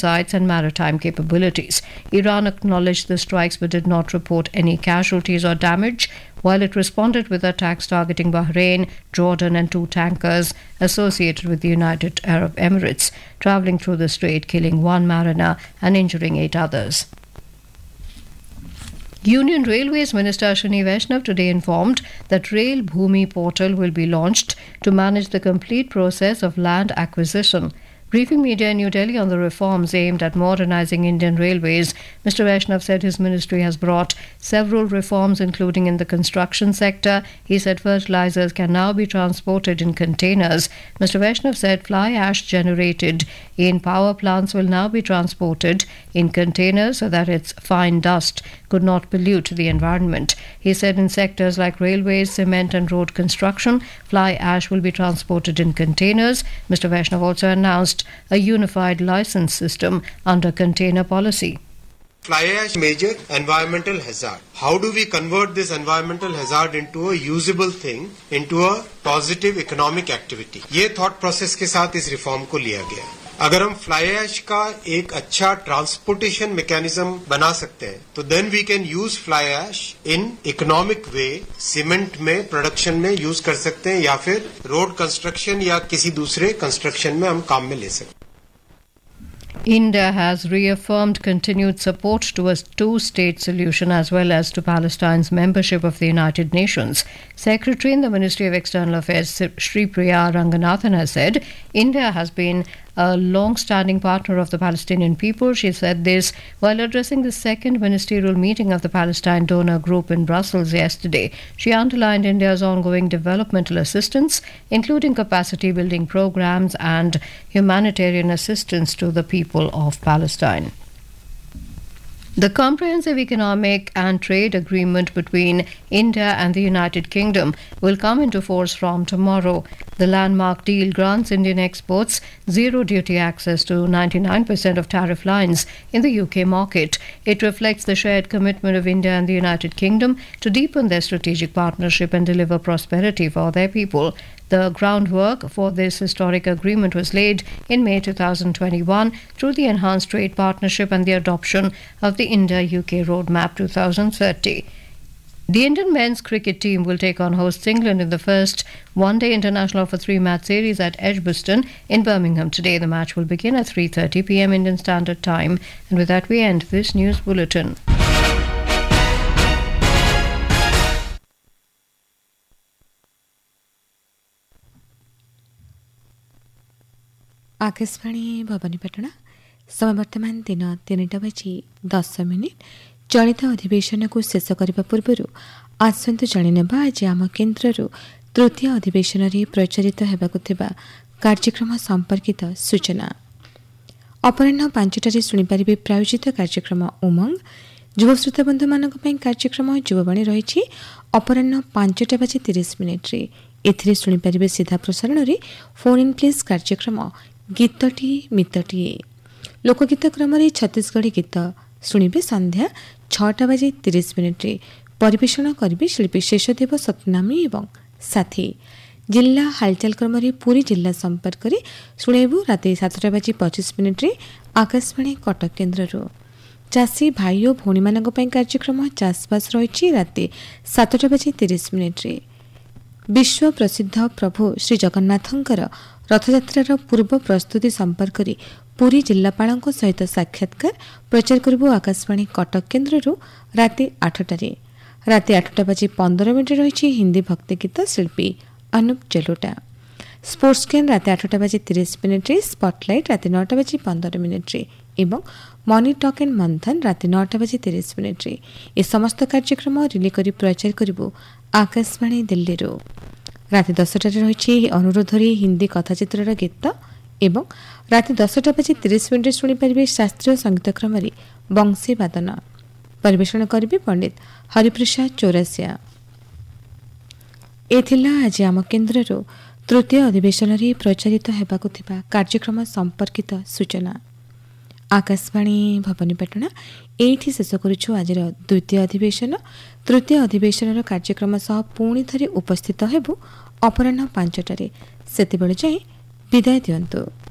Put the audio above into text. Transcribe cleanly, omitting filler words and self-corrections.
sites and maritime capabilities. Iran acknowledged the strikes but did not report any casualties or damage, while it responded with attacks targeting Bahrain, Jordan, and 2 tankers associated with the United Arab Emirates, traveling through the strait, killing 1 mariner and injuring 8 others. Union Railways Minister Ashwini Vaishnav today informed that Rail Bhumi portal will be launched to manage the complete process of land acquisition. Briefing media in New Delhi on the reforms aimed at modernizing Indian Railways, Mr. Vaishnav said his ministry has brought several reforms, including in the construction sector. He said fertilizers can now be transported in containers. Mr. Vaishnav said fly ash generated in power plants will now be transported in containers so that its fine dust could not pollute the environment. He said in sectors like railways, cement and road construction, fly ash will be transported in containers. Mr. Vaishnav also announced a unified license system under container policy. Fly ash, major environmental hazard. How do we convert this environmental hazard into a usable thing, into a positive economic activity? ये thought process के साथ इस reform को लिया गया है. अगर हम फ्लाई ऐश का एक अच्छा ट्रांसपोर्टेशन मैकेनिज्म बना सकते हैं तो then we can use fly ash in economic way, cement में प्रोडक्शन में यूज कर सकते हैं या फिर रोड कंस्ट्रक्शन या किसी दूसरे कंस्ट्रक्शन में हम काम में ले सकते हैं. India has reaffirmed continued support to a two-state solution as well as to Palestine's membership of the United Nations. Secretary in the Ministry of External Affairs, Sri Priya Ranganathan, has said India has been a long-standing partner of the Palestinian people. She said this while addressing the second ministerial meeting of the Palestine Donor Group in Brussels yesterday. She underlined India's ongoing developmental assistance, including capacity-building programs and humanitarian assistance to the people of Palestine. The Comprehensive Economic and Trade Agreement between India and the United Kingdom will come into force from tomorrow. The landmark deal grants Indian exports zero duty access to 99% of tariff lines in the UK market. It reflects the shared commitment of India and the United Kingdom to deepen their strategic partnership and deliver prosperity for their people. The groundwork for this historic agreement was laid in May 2021 through the Enhanced Trade Partnership and the adoption of the India-UK Roadmap 2030. The Indian men's cricket team will take on hosts England in the first one-day international of a 3-match series at Edgbaston in Birmingham today. The match will begin at 3:30 p.m. Indian Standard Time. And with that, we end this news bulletin. Akashvani Bhawanipatna समय वर्तमान दिन 3:10 चलित अधिवेशन को शेष करने पूर्व आसतु जाणीनेबा आज आम केन्द्र तृतीय अधिवेशन में प्रचारित होगा कार्यक्रम संपर्कित सूचना. अपराह्न 5टारे शुणिपारे प्रायोजित कार्यक्रम उमंग युव श्रोताबंधु मान कार्यक्रम युववाणी रही अपराह्न 5:30 एथिरे शुणिपारे सीधा प्रसारण में फोन इन प्लीज कार्यक्रम गीतटी मितटी लोकगीत क्रम छत्तीसगढ़ी गीत शुणिबे संध्या 6:30 परिवेषण करेंगे शिल्पी शेषदेव सतनामी एवं साथी. जिला हालचाल क्रम पूरी जिला संपर्क में शुणेबू राति 7:25 आकाशवाणी कटक केन्द्र. चाषी भाई और भौणी मान कार्यक्रम चाषबास रही राति 7:30. विश्व प्रसिद्ध प्रभु श्री जगन्नाथंकर रथयात्रार पूर्व प्रस्तुति संपर्क में पूरी जिलापाल सहित साक्षात्कार प्रचार करूँ आकाशवाणी कटक केन्द्र राति 8टारे. राति 8:15 रही हिंदी भक्ति गीत शिल्पी अनूप जेलोटा. स्पोर्ट्स गेम राति 8:30 स्पॉटलाइट राति 9:15 एवं मनी टॉक एंड मंथन राति 9:30 ए समस्त कार्यक्रम रिले करी प्रचार करूँ आकाशवाणी दिल्ली. राति 10टारे रही अनुरोधरी हिंदी कथाचित्र गीत एवं राति 10:30 शुणिपारे शास्त्रीय संगीत क्रम बंशी वादन परिवेषण करेंगे पंडित हरिप्रसाद चौरसिया. एथिला आज आम केन्द्र तृतीय अधिवेशन में प्रचारित होगा कार्यक्रम संपर्कित सूचना. आकाशवाणी भवानीपाटना एठी शेष करुछु आज द्वितीय अधिवेशन. तृतीय अधिवेशन कार्यक्रम सह पुणी थरे उपस्थित हेबु अपराह्न 5टारे. सेतेबेले जाए विदाय दियंतु.